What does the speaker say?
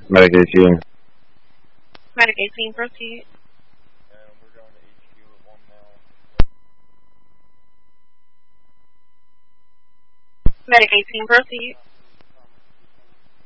Medic 18. Medic 18, proceed. And we're going to HQ with 1 male. Medic 18, proceed.